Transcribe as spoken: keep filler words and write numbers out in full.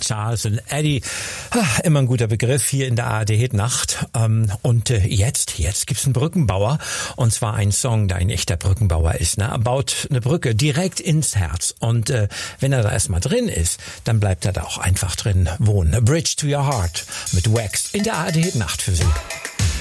Charles und Eddie. Ah, immer ein guter Begriff hier in der A R D-Hit-Nacht. Ähm, und äh, jetzt, jetzt gibt's einen Brückenbauer. Und zwar ein Song, der ein echter Brückenbauer ist. Ne? Er baut eine Brücke direkt ins Herz. Und äh, wenn er da erstmal drin ist, dann bleibt er da auch einfach drin wohnen. A Bridge to Your Heart mit Wax in der A R D-Hit-Nacht für Sie.